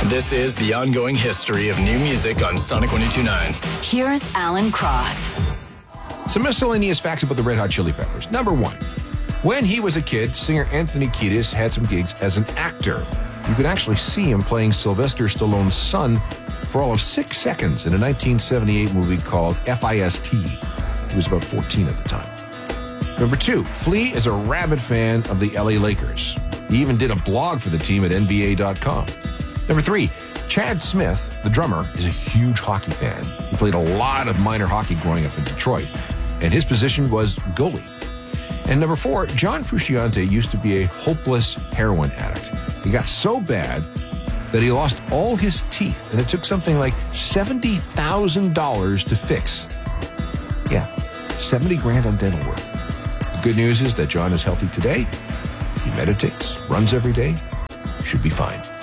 This is the ongoing history of new music on Sonic 102.9. Here's Alan Cross. Some miscellaneous facts about the Red Hot Chili Peppers. Number one, when he was a kid, singer Anthony Kiedis had some gigs as an actor. You could actually see him playing Sylvester Stallone's son for all of 6 seconds in a 1978 movie called FIST. He was about 14 at the time. Number two, Flea is a rabid fan of the LA Lakers. He even did a blog for the team at NBA.com. Number three, Chad Smith, the drummer, is a huge hockey fan. He played a lot of minor hockey growing up in Detroit, and his position was goalie. And number four, John Frusciante used to be a hopeless heroin addict. He got so bad that he lost all his teeth, and it took something like $70,000 to fix. Yeah, 70 grand on dental work. The good news is that John is healthy today. He meditates, runs every day, should be fine.